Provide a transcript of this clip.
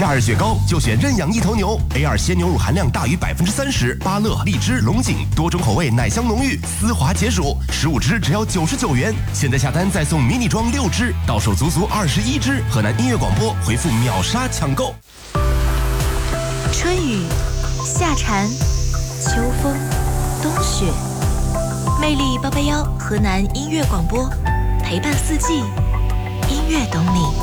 夏日雪糕就选认养一头牛 ，A2 鲜牛乳含量大于30%，芭乐、荔枝、龙井多种口味，奶香浓郁，丝滑解暑，15支只要99元。现在下单再送迷你装6支，到手足足21支。河南音乐广播回复秒杀抢购。 春雨、夏蝉、秋风、冬雪，魅力881河南音乐广播，陪伴四季，音乐懂你。